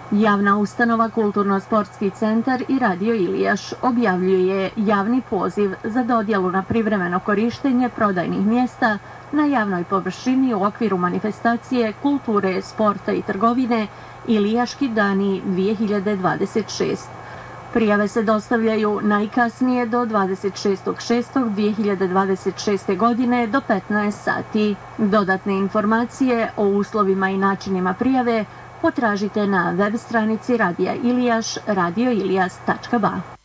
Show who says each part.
Speaker 1: Javna ustanova Kulturno-sportski centar i Radio Ilijaš objavljuje javni poziv za dodjelu na privremeno korištenje prodajnih mjesta na javnoj površini u okviru manifestacije kulture, sporta i trgovine Ilijaški dani 2026. Prijave se dostavljaju najkasnije do 26.6.2026. godine do 15 sati. Dodatne informacije o uslovima i načinima prijave potražite na web stranici Radija Ilijaš radioilijas.ba.